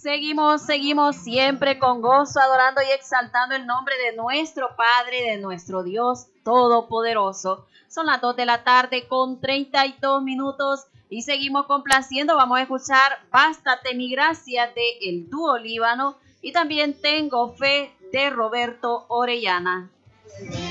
Seguimos siempre con gozo, adorando y exaltando el nombre de nuestro Padre, de nuestro Dios Todopoderoso. Son las 2 de la tarde con 32 minutos y seguimos complaciendo. Vamos a escuchar Bástate mi gracia de El Dúo Líbano y también Tengo fe de Roberto Orellana.